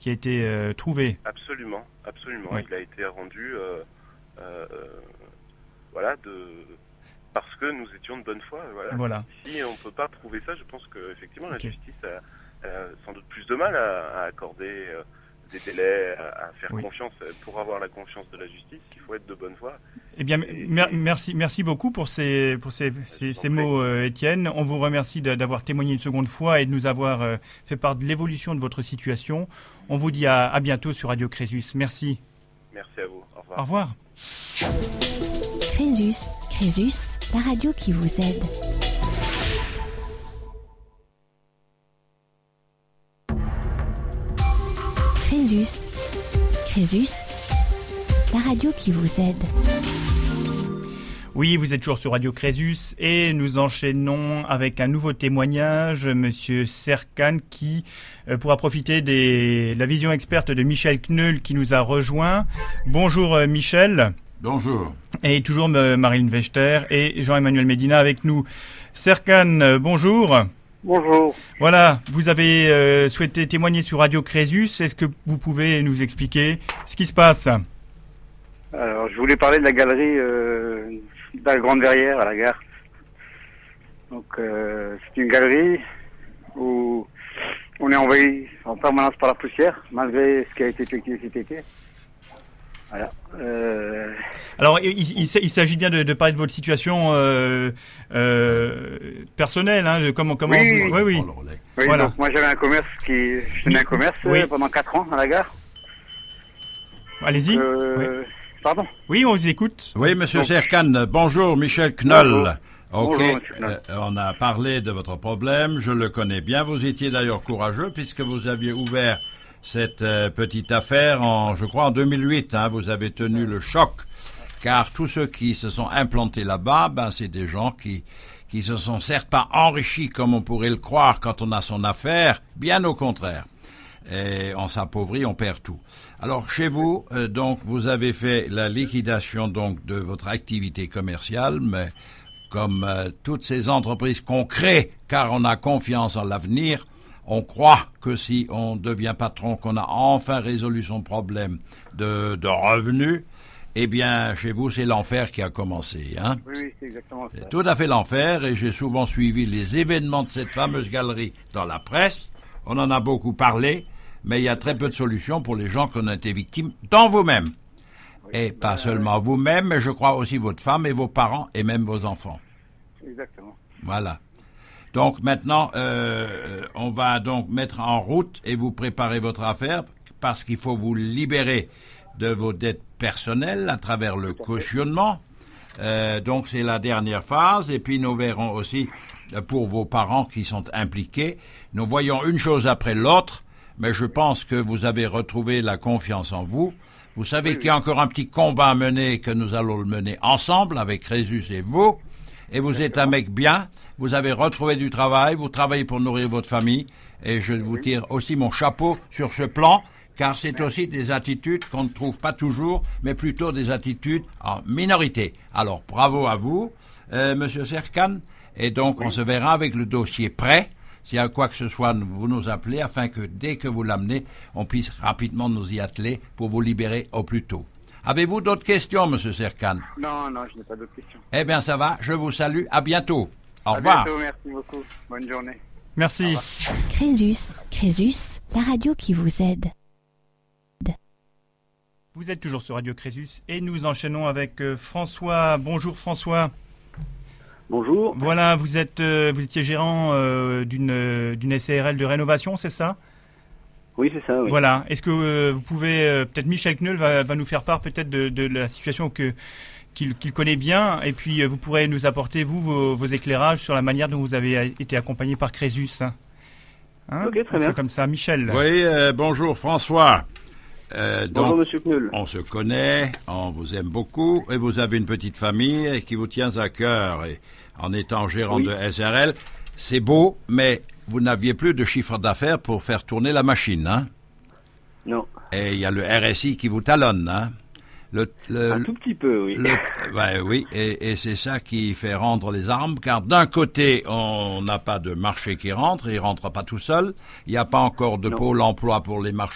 qui a été trouvé. Absolument. Oui. Il a été rendu, parce que nous étions de bonne foi. Voilà. Si on ne peut pas prouver ça, je pense qu'effectivement la justice a sans doute plus de mal à accorder des délais, à faire confiance. Pour avoir la confiance de la justice, il faut être de bonne foi. Eh bien, merci beaucoup pour ces mots, Étienne. On vous remercie d'avoir témoigné une seconde fois et de nous avoir fait part de l'évolution de votre situation. On vous dit à bientôt sur Radio Crésus. Merci. Merci à vous. Au revoir. Au revoir. Crésus, la radio qui vous aide. Crésus, la radio qui vous aide. Oui, vous êtes toujours sur Radio Crésus et nous enchaînons avec un nouveau témoignage, Monsieur Serkan, qui pourra profiter de la vision experte de Michel Kneul qui nous a rejoint. Bonjour Michel. Bonjour. Et toujours Marilyn Wechter et Jean-Emmanuel Médina avec nous. Serkan, bonjour. Bonjour. Voilà, vous avez souhaité témoigner sur Radio Crésus. Est-ce que vous pouvez nous expliquer ce qui se passe ? Alors, je voulais parler de la galerie de la Grande Verrière à la gare. Donc, c'est une galerie où on est envahi en permanence par la poussière, malgré ce qui a été effectué cet été. Voilà. Alors, il s'agit bien de parler de votre situation personnelle, hein, de comment oui. Vous... Oui. Voilà. Donc moi j'avais un commerce je tenais un commerce pendant 4 ans à la gare. Allez-y. Pardon. Oui, on vous écoute. Oui, Monsieur Serkan, bonjour, Michel Kneul. Bonjour. Ok, Bonjour, Monsieur Kneul. On a parlé de votre problème, je le connais bien. Vous étiez d'ailleurs courageux puisque vous aviez ouvert cette petite affaire je crois en 2008. Vous avez tenu le choc, car tous ceux qui se sont implantés là-bas, c'est des gens qui se sont certes pas enrichis comme on pourrait le croire quand on a son affaire, bien au contraire. Et on s'appauvrit, on perd tout. Alors chez vous, donc vous avez fait la liquidation donc de votre activité commerciale, mais comme toutes ces entreprises qu'on crée, car on a confiance en l'avenir, on croit que si on devient patron, qu'on a enfin résolu son problème de revenus, eh bien, chez vous, c'est l'enfer qui a commencé. Oui, c'est exactement ça. C'est tout à fait l'enfer, et j'ai souvent suivi les événements de cette fameuse galerie dans la presse. On en a beaucoup parlé, mais il y a très peu de solutions pour les gens qui ont été victimes, dont vous-même. Et pas seulement vous-même, mais je crois aussi votre femme et vos parents, et même vos enfants. Exactement. Voilà. Donc maintenant, on va donc mettre en route et vous préparer votre affaire parce qu'il faut vous libérer de vos dettes personnelles à travers le cautionnement. Donc c'est la dernière phase et puis nous verrons aussi pour vos parents qui sont impliqués. Nous voyons une chose après l'autre, mais je pense que vous avez retrouvé la confiance en vous. Vous savez qu'il y a encore un petit combat à mener, que nous allons le mener ensemble avec Crésus et vous. Et vous êtes un mec bien, vous avez retrouvé du travail, vous travaillez pour nourrir votre famille, et je vous tire aussi mon chapeau sur ce plan, car c'est aussi des attitudes qu'on ne trouve pas toujours, mais plutôt des attitudes en minorité. Alors, bravo à vous, Monsieur Serkan, et donc on se verra avec le dossier prêt. S'il y a quoi que ce soit, vous nous appelez, afin que dès que vous l'amenez, on puisse rapidement nous y atteler pour vous libérer au plus tôt. Avez-vous d'autres questions, Monsieur Serkan ? Non, je n'ai pas d'autres questions. Eh bien, ça va. Je vous salue. À bientôt. Au revoir. À bientôt, merci beaucoup. Bonne journée. Merci. Crésus, la radio qui vous aide. Vous êtes toujours sur Radio Crésus et nous enchaînons avec François. Bonjour François. Bonjour. Voilà, vous étiez gérant d'une SARL de rénovation, c'est ça ? Oui, c'est ça, oui. Voilà. Est-ce que vous pouvez, peut-être Michel Kneul va nous faire part peut-être de la situation qu'il connaît bien, et puis vous pourrez nous apporter, vos éclairages sur la manière dont vous avez été accompagné par Crésus. Ok, très bien. Comme ça, Michel. Oui, bonjour François. Bonjour Monsieur Kneul. On se connaît, on vous aime beaucoup, et vous avez une petite famille qui vous tient à cœur. Et en étant gérant de SRL, c'est beau, mais vous n'aviez plus de chiffre d'affaires pour faire tourner la machine, Non. Et il y a le RSI qui vous talonne, Un tout petit peu, oui. Oui, et c'est ça qui fait rendre les armes, car d'un côté, on n'a pas de marché qui rentre, il ne rentre pas tout seul, il n'y a pas encore de pôle emploi pour les marchés